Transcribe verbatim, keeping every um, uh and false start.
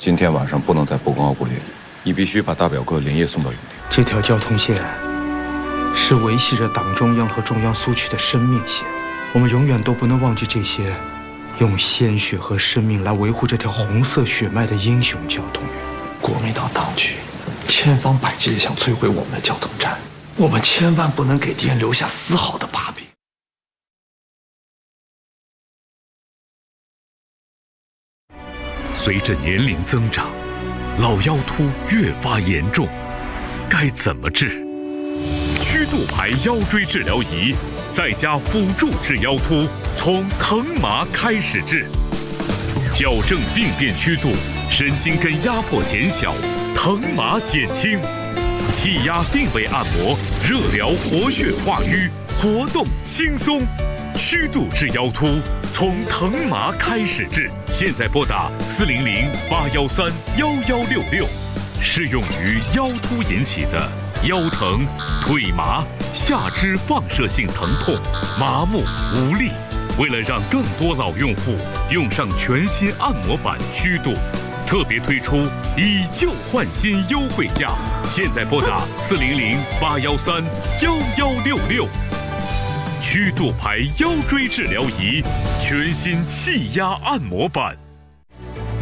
今天晚上不能在博宫奥布列，你必须把大表哥连夜送到永定。 这条交通线是维系着党中央和中央苏区的生命线，我们永远都不能忘记这些用鲜血和生命来维护这条红色血脉的英雄交通员。 国民党当局千方百计想摧毁我们的交通站，我们千万不能给敌人留下丝毫的把柄。 随着年龄增长，老腰突越发严重，该怎么治？曲度牌腰椎治疗仪在家辅助治腰突，从疼麻开始治，矫正病变曲度，神经根压迫减小，疼麻减轻，气压定位按摩，热疗活血化瘀，活动轻松。曲度治腰突，从疼麻开始治。现在拨打四零零八幺三幺幺六六，适用于腰突引起的腰疼、腿麻、下肢放射性疼痛、麻木无力。为了让更多老用户用上全新按摩板曲度，特别推出以旧换新优惠价。现在拨打四零零八幺三幺幺六六。曲度牌腰椎治疗仪，全新气压按摩板。